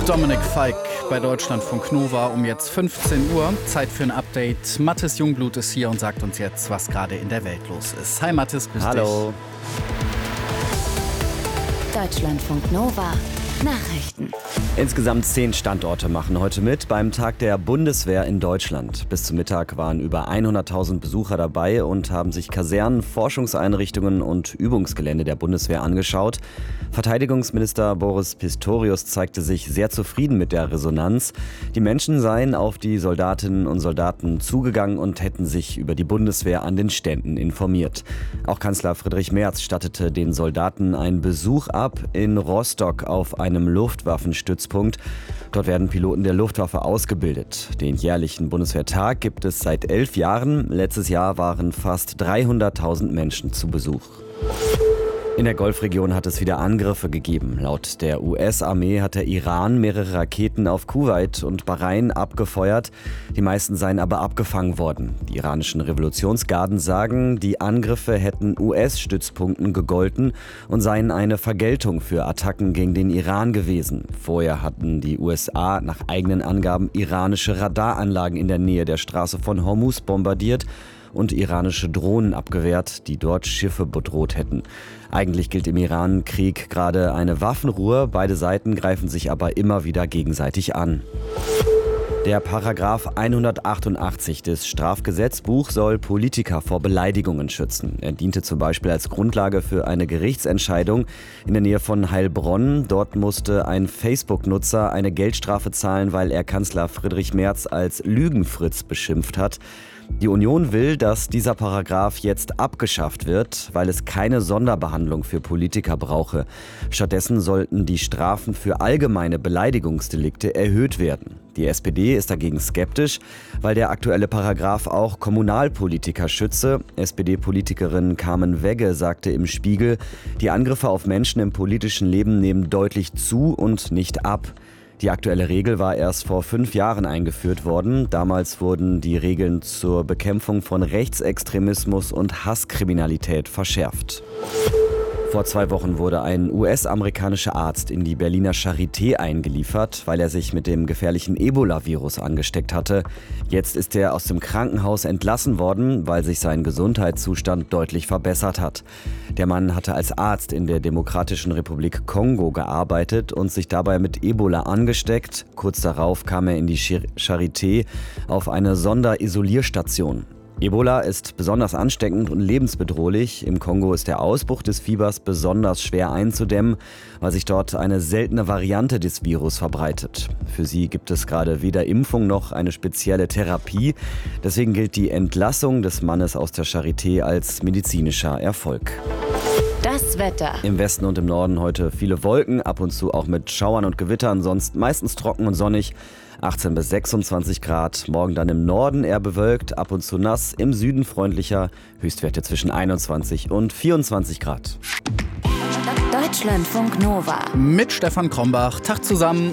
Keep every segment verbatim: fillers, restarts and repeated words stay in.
Dominik Feick bei Deutschlandfunk Nova um jetzt fünfzehn Uhr. Zeit für ein Update. Mathis Jungblut ist hier und sagt uns jetzt, was gerade in der Welt los ist. Hi Mathis, grüß dich. Hallo. Deutschlandfunk Nova. Nachrichten. Insgesamt zehn Standorte machen heute mit beim Tag der Bundeswehr in Deutschland. Bis zum Mittag waren über hunderttausend Besucher dabei und haben sich Kasernen, Forschungseinrichtungen und Übungsgelände der Bundeswehr angeschaut. Verteidigungsminister Boris Pistorius zeigte sich sehr zufrieden mit der Resonanz. Die Menschen seien auf die Soldatinnen und Soldaten zugegangen und hätten sich über die Bundeswehr an den Ständen informiert. Auch Kanzler Friedrich Merz stattete den Soldaten einen Besuch ab in Rostock auf einem Luftwaffenstützpunkt. Dort werden Piloten der Luftwaffe ausgebildet. Den jährlichen Bundeswehrtag gibt es seit elf Jahren. Letztes Jahr waren fast dreihunderttausend Menschen zu Besuch. In der Golfregion hat es wieder Angriffe gegeben. Laut der U S-Armee hat der Iran mehrere Raketen auf Kuwait und Bahrain abgefeuert. Die meisten seien aber abgefangen worden. Die iranischen Revolutionsgarden sagen, die Angriffe hätten U S-Stützpunkten gegolten und seien eine Vergeltung für Attacken gegen den Iran gewesen. Vorher hatten die U S A nach eigenen Angaben iranische Radaranlagen in der Nähe der Straße von Hormuz bombardiert und iranische Drohnen abgewehrt, die dort Schiffe bedroht hätten. Eigentlich gilt im Iran-Krieg gerade eine Waffenruhe, beide Seiten greifen sich aber immer wieder gegenseitig an. Der Paragraph hundertachtundachtzig des Strafgesetzbuchs soll Politiker vor Beleidigungen schützen. Er diente zum Beispiel als Grundlage für eine Gerichtsentscheidung in der Nähe von Heilbronn. Dort musste ein Facebook-Nutzer eine Geldstrafe zahlen, weil er Kanzler Friedrich Merz als Lügenfritz beschimpft hat. Die Union will, dass dieser Paragraph jetzt abgeschafft wird, weil es keine Sonderbehandlung für Politiker brauche. Stattdessen sollten die Strafen für allgemeine Beleidigungsdelikte erhöht werden. Die S P D ist dagegen skeptisch, weil der aktuelle Paragraph auch Kommunalpolitiker schütze. S P D-Politikerin Carmen Wegge sagte im Spiegel, die Angriffe auf Menschen im politischen Leben nehmen deutlich zu und nicht ab. Die aktuelle Regel war erst vor fünf Jahren eingeführt worden. Damals wurden die Regeln zur Bekämpfung von Rechtsextremismus und Hasskriminalität verschärft. Vor zwei Wochen wurde ein U S-amerikanischer Arzt in die Berliner Charité eingeliefert, weil er sich mit dem gefährlichen Ebola-Virus angesteckt hatte. Jetzt ist er aus dem Krankenhaus entlassen worden, weil sich sein Gesundheitszustand deutlich verbessert hat. Der Mann hatte als Arzt in der Demokratischen Republik Kongo gearbeitet und sich dabei mit Ebola angesteckt. Kurz darauf kam er in die Charité auf eine Sonderisolierstation. Ebola ist besonders ansteckend und lebensbedrohlich. Im Kongo ist der Ausbruch des Fiebers besonders schwer einzudämmen, weil sich dort eine seltene Variante des Virus verbreitet. Für sie gibt es gerade weder Impfung noch eine spezielle Therapie. Deswegen gilt die Entlassung des Mannes aus der Charité als medizinischer Erfolg. Das Wetter. Im Westen und im Norden heute viele Wolken, ab und zu auch mit Schauern und Gewittern, sonst meistens trocken und sonnig. achtzehn bis sechsundzwanzig Grad, morgen dann im Norden eher bewölkt, ab und zu nass, im Süden freundlicher, Höchstwerte zwischen einundzwanzig und vierundzwanzig Grad. Deutschlandfunk Nova. Mit Stefan Krombach. Tag zusammen.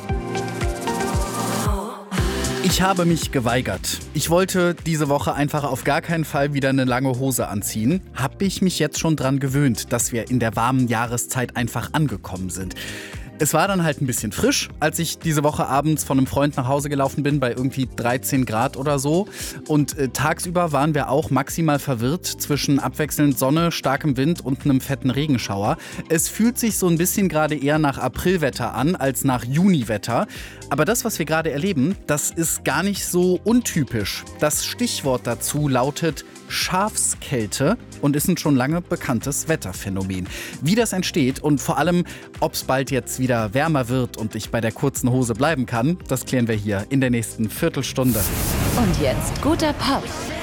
Ich habe mich geweigert. Ich wollte diese Woche einfach auf gar keinen Fall wieder eine lange Hose anziehen. Habe ich mich jetzt schon dran gewöhnt, dass wir in der warmen Jahreszeit einfach angekommen sind. Es war dann halt ein bisschen frisch, als ich diese Woche abends von einem Freund nach Hause gelaufen bin, bei irgendwie dreizehn Grad oder so. Und äh, tagsüber waren wir auch maximal verwirrt zwischen abwechselnd Sonne, starkem Wind und einem fetten Regenschauer. Es fühlt sich so ein bisschen gerade eher nach Aprilwetter an als nach Juniwetter. Aber das, was wir gerade erleben, das ist gar nicht so untypisch. Das Stichwort dazu lautet Schafskälte und ist ein schon lange bekanntes Wetterphänomen. Wie das entsteht und vor allem, ob es bald jetzt wieder wärmer wird und ich bei der kurzen Hose bleiben kann, das klären wir hier in der nächsten Viertelstunde. Und jetzt guter Pop.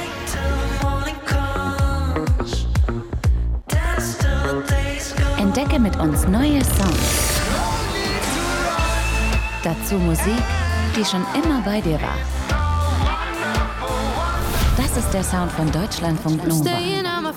Entdecke mit uns neue Songs. Dazu Musik, die schon immer bei dir war. Das ist der Sound von Deutschlandfunk Nova.